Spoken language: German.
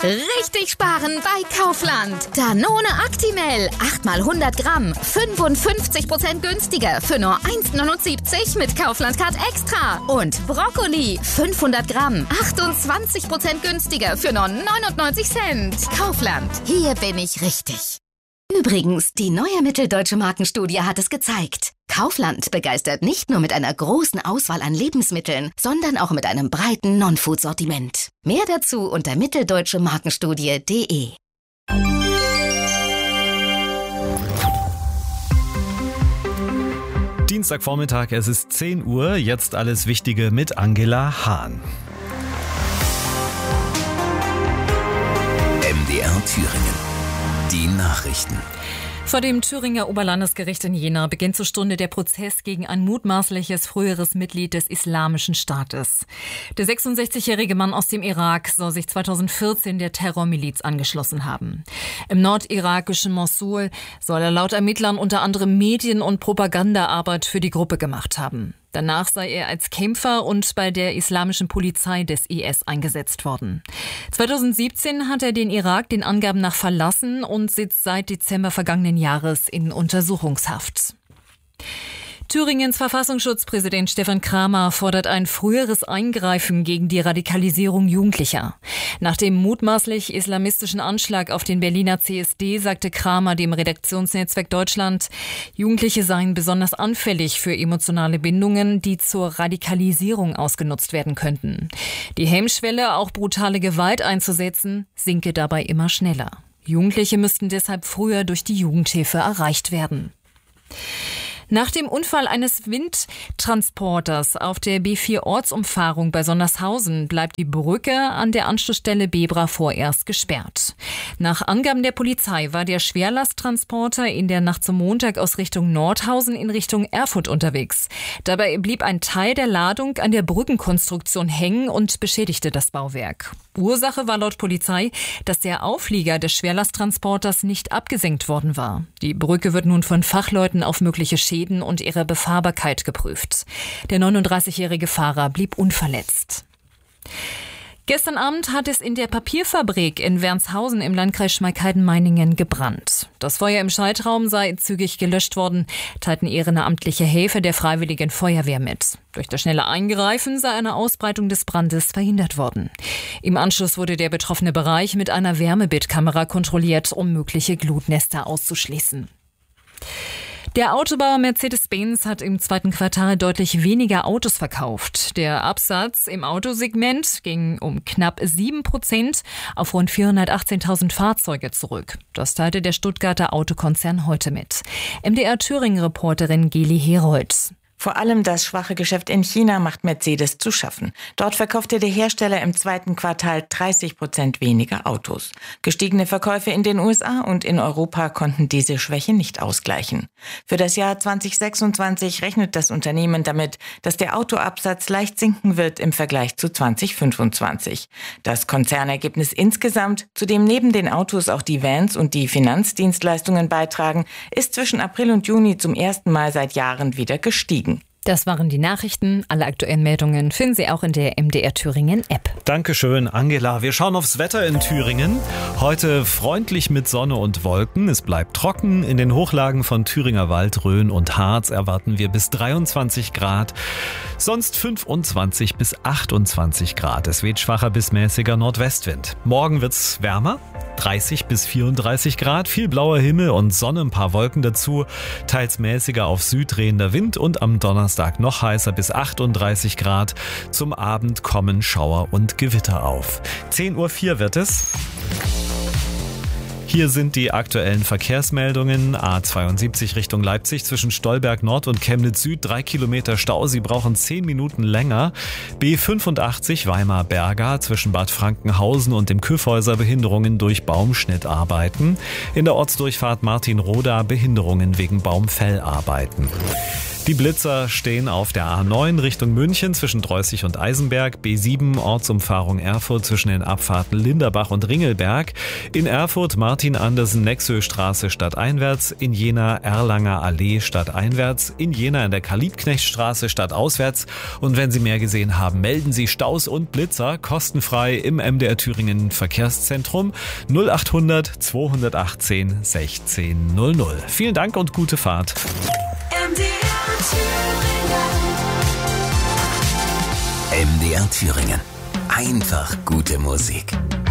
Richtig sparen bei Kaufland. Danone Actimel, 8 mal 100 Gramm, 55% günstiger für nur 1,79 mit Kaufland Card Extra. Und Brokkoli, 500 Gramm, 28% günstiger für nur 99 Cent. Kaufland, hier bin ich richtig. Übrigens, die neue Mitteldeutsche Markenstudie hat es gezeigt. Kaufland begeistert nicht nur mit einer großen Auswahl an Lebensmitteln, sondern auch mit einem breiten Non-Food-Sortiment. Mehr dazu unter mitteldeutschemarkenstudie.de. Dienstagvormittag, es ist 10 Uhr, jetzt alles Wichtige mit Angela Hahn. MDR Thüringen. Die Nachrichten. Vor dem Thüringer Oberlandesgericht in Jena beginnt zur Stunde der Prozess gegen ein mutmaßliches früheres Mitglied des Islamischen Staates. Der 66-jährige Mann aus dem Irak soll sich 2014 der Terrormiliz angeschlossen haben. Im nordirakischen Mosul soll er laut Ermittlern unter anderem Medien- und Propagandaarbeit für die Gruppe gemacht haben. Danach sei er als Kämpfer und bei der islamischen Polizei des IS eingesetzt worden. 2017 hat er den Irak den Angaben nach verlassen und sitzt seit Dezember vergangenen Jahres in Untersuchungshaft. Thüringens Verfassungsschutzpräsident Stefan Kramer fordert ein früheres Eingreifen gegen die Radikalisierung Jugendlicher. Nach dem mutmaßlich islamistischen Anschlag auf den Berliner CSD sagte Kramer dem Redaktionsnetzwerk Deutschland, Jugendliche seien besonders anfällig für emotionale Bindungen, die zur Radikalisierung ausgenutzt werden könnten. Die Hemmschwelle, auch brutale Gewalt einzusetzen, sinke dabei immer schneller. Jugendliche müssten deshalb früher durch die Jugendhilfe erreicht werden. Nach dem Unfall eines Windtransporters auf der B4-Ortsumfahrung bei Sondershausen bleibt die Brücke an der Anschlussstelle Bebra vorerst gesperrt. Nach Angaben der Polizei war der Schwerlasttransporter in der Nacht zum Montag aus Richtung Nordhausen in Richtung Erfurt unterwegs. Dabei blieb ein Teil der Ladung an der Brückenkonstruktion hängen und beschädigte das Bauwerk. Ursache war laut Polizei, dass der Auflieger des Schwerlasttransporters nicht abgesenkt worden war. Die Brücke wird nun von Fachleuten auf mögliche Schäden und ihre Befahrbarkeit geprüft. Der 39-jährige Fahrer blieb unverletzt. Gestern Abend hat es in der Papierfabrik in Wernshausen im Landkreis Schmalkalden-Meiningen gebrannt. Das Feuer im Schaltraum sei zügig gelöscht worden, teilten ehrenamtliche Helfer der Freiwilligen Feuerwehr mit. Durch das schnelle Eingreifen sei eine Ausbreitung des Brandes verhindert worden. Im Anschluss wurde der betroffene Bereich mit einer Wärmebildkamera kontrolliert, um mögliche Glutnester auszuschließen. Der Autobauer Mercedes-Benz hat im zweiten Quartal deutlich weniger Autos verkauft. Der Absatz im Autosegment ging um knapp 7% auf rund 418.000 Fahrzeuge zurück. Das teilte der Stuttgarter Autokonzern heute mit. MDR-Thüringen-Reporterin Geli Herold. Vor allem das schwache Geschäft in China macht Mercedes zu schaffen. Dort verkaufte der Hersteller im zweiten Quartal 30% weniger Autos. Gestiegene Verkäufe in den USA und in Europa konnten diese Schwäche nicht ausgleichen. Für das Jahr 2026 rechnet das Unternehmen damit, dass der Autoabsatz leicht sinken wird im Vergleich zu 2025. Das Konzernergebnis insgesamt, zu dem neben den Autos auch die Vans und die Finanzdienstleistungen beitragen, ist zwischen April und Juni zum ersten Mal seit Jahren wieder gestiegen. Das waren die Nachrichten. Alle aktuellen Meldungen finden Sie auch in der MDR Thüringen App. Dankeschön, Angela. Wir schauen aufs Wetter in Thüringen. Heute freundlich mit Sonne und Wolken. Es bleibt trocken. In den Hochlagen von Thüringer Wald, Rhön und Harz erwarten wir bis 23 Grad. Sonst 25 bis 28 Grad. Es weht schwacher bis mäßiger Nordwestwind. Morgen wird's wärmer. 30 bis 34 Grad, viel blauer Himmel und Sonne, ein paar Wolken dazu, teils mäßiger auf Süd drehender Wind und am Donnerstag noch heißer bis 38 Grad. Zum Abend kommen Schauer und Gewitter auf. 10:04 Uhr wird es. Hier sind die aktuellen Verkehrsmeldungen. A72 Richtung Leipzig zwischen Stolberg Nord und Chemnitz Süd 3 Kilometer Stau. Sie brauchen 10 Minuten länger. B85 Weimar-Berga zwischen Bad Frankenhausen und dem Kyffhäuser Behinderungen durch Baumschnittarbeiten. In der Ortsdurchfahrt Martinroda Behinderungen wegen Baumfellarbeiten. Die Blitzer stehen auf der A9 Richtung München zwischen Dreußig und Eisenberg, B7 Ortsumfahrung Erfurt zwischen den Abfahrten Linderbach und Ringelberg, in Erfurt Martin-Andersen-Nexö-Straße stadteinwärts, in Jena Erlanger Allee stadteinwärts, in Jena in der Karl-Liebknecht-Straße stadtauswärts. Und wenn Sie mehr gesehen haben, melden Sie Staus und Blitzer kostenfrei im MDR Thüringen Verkehrszentrum 0800 218 1600. Vielen Dank und gute Fahrt. MDR Thüringen. Einfach gute Musik.